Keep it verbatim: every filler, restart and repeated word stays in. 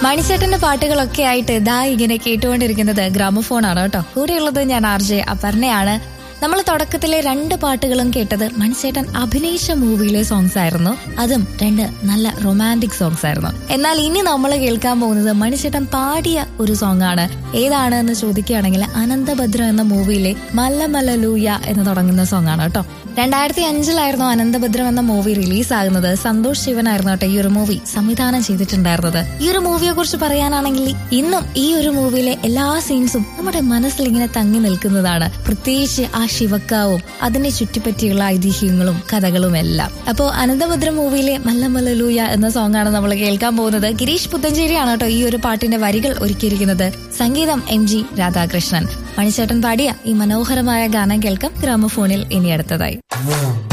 മണിച്ചേട്ടന്റെ പാട്ടുകളൊക്കെ ആയിട്ട് ഇതാ ഇങ്ങനെ കേട്ടുകൊണ്ടിരിക്കുന്നത് ഗ്രാമഫോൺ ആണ് കേട്ടോ. കൂടെയുള്ളത് ഞാൻ ആർ ജെ അപർണയാണ്. നമ്മൾ തുടക്കത്തിലെ രണ്ട് പാട്ടുകളും കേട്ടത് മണിച്ചേട്ടൻ അഭിനയിച്ച മൂവിയിലെ സോങ്സ് ആയിരുന്നു. അതും രണ്ട് നല്ല റൊമാൻറ്റിക് സോങ്സ് ആയിരുന്നു. എന്നാൽ ഇനി നമ്മൾ കേൾക്കാൻ പോകുന്നത് മണിച്ചേട്ടൻ പാടിയ ഒരു സോങ് ആണ്. ഏതാണ് എന്ന് ചോദിക്കുകയാണെങ്കിൽ അനന്തഭദ്രം എന്ന മൂവിയിലെ മല്ല മല്ല ലൂയ എന്ന് തുടങ്ങുന്ന സോങ് ആണ് കേട്ടോ. രണ്ടായിരത്തി അഞ്ചിലായിരുന്നു അനന്തഭദ്രം എന്ന മൂവി റിലീസ് ആകുന്നത്. സന്തോഷ് ശിവനായിരുന്നു കേട്ടോ ഈ ഒരു മൂവി സംവിധാനം ചെയ്തിട്ടുണ്ടായിരുന്നത്. ഈ ഒരു മൂവിയെ കുറിച്ച് പറയാനാണെങ്കിൽ ഇന്നും ഈ ഒരു മൂവിയിലെ എല്ലാ സീൻസും നമ്മുടെ മനസ്സിൽ ഇങ്ങനെ തങ്ങി നിൽക്കുന്നതാണ്. പ്രത്യേകിച്ച് ആ ശിവക്കാവും അതിനെ ചുറ്റിപ്പറ്റിയുള്ള ഐതിഹ്യങ്ങളും കഥകളും എല്ലാം. അപ്പോ അനന്തഭദ്രം മൂവിയിലെ മല്ല മല്ല ലൂയ എന്ന സോങ് ആണ് നമ്മൾ കേൾക്കാൻ പോകുന്നത്. ഗിരീഷ് പുത്തഞ്ചേരിയാണ് കേട്ടോ ഈ ഒരു പാട്ടിന്റെ വരികൾ ഒരുക്കിയിരിക്കുന്നത്. സംഗീതം എം ജി രാധാകൃഷ്ണൻ. മണിച്ചേട്ടൻ പാടിയ ഈ മനോഹരമായ ഗാനം കേൾക്കാം ഗ്രാമഫോണിൽ ഇനി അടുത്തതായി.